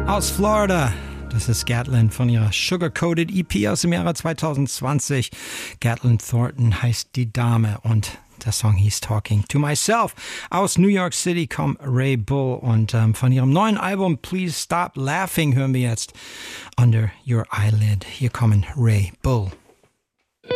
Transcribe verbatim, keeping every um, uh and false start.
Aus Florida. Das ist Gatlin von ihrer Sugar-Coated E P aus dem Jahre zwanzig zwanzig. Gatlin Thornton heißt die Dame und der Song hieß Talking to Myself. Aus New York City kommt Ray Bull und ähm, von ihrem neuen Album Please Stop Laughing hören wir jetzt Under Your Eyelid. Hier kommen Ray Bull.